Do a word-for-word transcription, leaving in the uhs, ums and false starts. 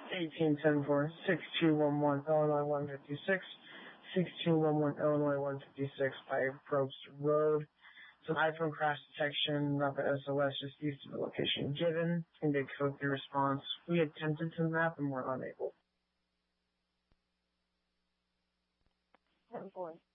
eighteen ten four, six two one one, Illinois one fifty-six, six two one one, Illinois one fifty-six by Probst Road. It's an iPhone crash detection, not the S O S, just used to the location given. Indicate code three response. We attempted to map and were unable. ten four.